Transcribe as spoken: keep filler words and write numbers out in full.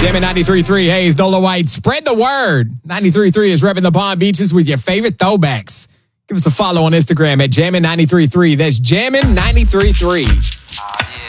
Jammin' ninety-three point three, Hayes, Dola White. Spread the word. ninety-three point three is repping the Palm Beaches with your favorite throwbacks. Give us a follow on Instagram at Jammin' ninety-three point three. That's Jammin' ninety-three point three.